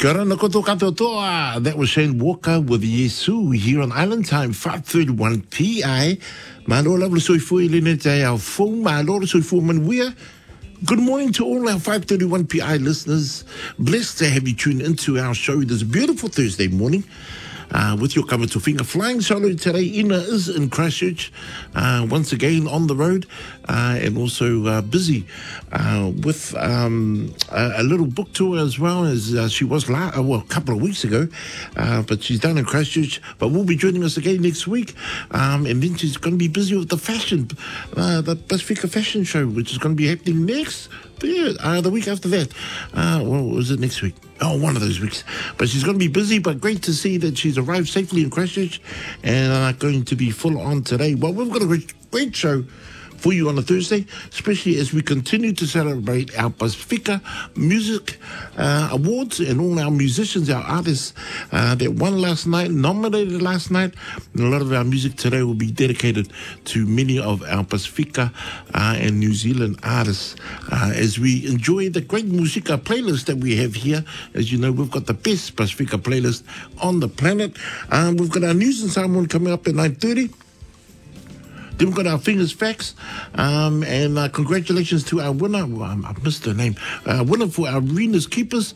Kia ora na koto katoa toa. That was Shane Walker with Yesu here on Island Time, 5:31 PI. Malo lovely soifui lene te au phone. Malo soifui manuia. Good morning to all our 5:31 PI listeners. Blessed to have you tune into our show this beautiful Thursday morning. With your Kamato Finger flying solo today, Ina is in Christchurch, once again on the road, and also busy with a little book tour as well as she was a couple of weeks ago, but she's down in Christchurch, but will be joining us again next week, and then she's going to be busy with the Pasifika Fashion Show, which is going to be happening next. The week after that. Was it next week? Oh, one of those weeks. But she's going to be busy, but great to see that she's arrived safely in Christchurch and going to be full on today. Well, we've got a great show for you on a Thursday, especially as we continue to celebrate our Pasifika Music Awards and all our musicians, our artists that won last night, nominated last night. And a lot of our music today will be dedicated to many of our Pasifika and New Zealand artists as we enjoy the great Musika playlist that we have here. As you know, we've got the best Pasifika playlist on the planet. We've got our news and someone coming up at 9:30. Then we've got our Fingers Facts, and congratulations to our winner. I missed her name. Winner for our Rena's Keepers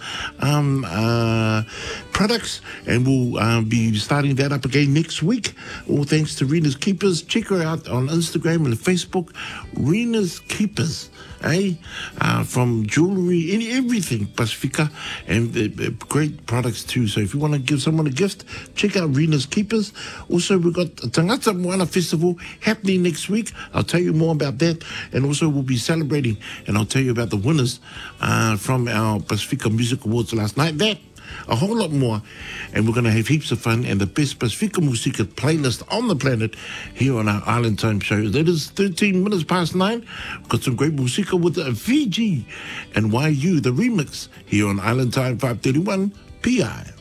products, and we'll be starting that up again next week. All thanks to Rena's Keepers. Check her out on Instagram and Facebook. Rena's Keepers, from jewelry, everything Pasifika, and great products too. So if you want to give someone a gift, check out Rena's Keepers. Also, we've got Tangata Moana Festival happening next week. I'll tell you more about that, and also we'll be celebrating, and I'll tell you about the winners from our Pasifika Music Awards last night. That, a whole lot more, and we're going to have heaps of fun and the best Pasifika Musika playlist on the planet here on our Island Time show. That is 13 minutes past 9. We've got some great Musika with Fiji and YU, the remix, here on Island Time 5:31 PI.